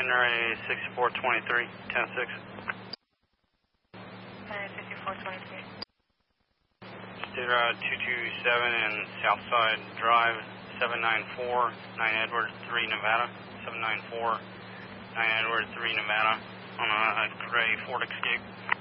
Itinerary 6423, 10-6. 6423. State Route 227 and Southside Drive 794, 9 Edwards 3, Nevada. 794, 9 Edwards 3, Nevada. On a gray Ford Escape.